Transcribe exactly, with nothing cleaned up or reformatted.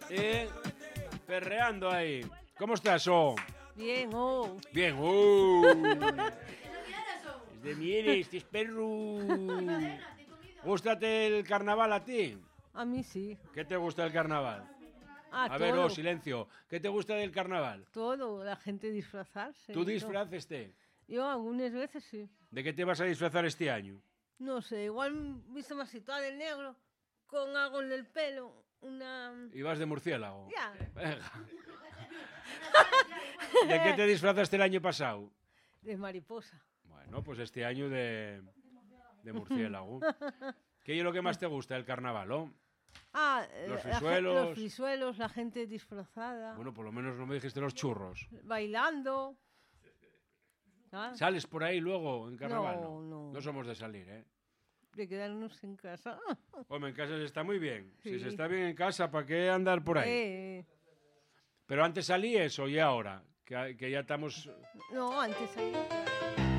Eh, perreando ahí. ¿Cómo estás, oh? Bien, oh. Bien, oh. Es de mieres, este es perro. ¿Gústate el carnaval a ti? A mí sí. ¿Qué te gusta del carnaval? Ah, A todo. ver, oh, silencio. ¿Qué te gusta del carnaval? Todo, la gente disfrazarse. ¿Tú y todo. disfraces te? Yo algunas veces sí. ¿De qué te vas a disfrazar este año? No sé, igual me visto más situada de negro, con algo en el pelo, una... ¿Y vas de murciélago? Ya. Venga. ¿De qué te disfrazaste el año pasado? De mariposa. Bueno, pues este año de, de murciélago. ¿Qué es lo que más te gusta del carnaval, oh? Ah, Los la ge- frisuelos. los frisuelos, la gente disfrazada, Bueno, por lo menos no me dijiste los churros. bailando. Ah, ¿Sales por ahí luego en carnaval? No, no. No somos de salir, ¿eh? de quedarnos en casa. Hombre, en casa se está muy bien. Si Sí. se está bien en casa, ¿para qué andar por ahí? Eh, Pero antes salí eso y ahora, que, que ya estamos... no, antes ahí.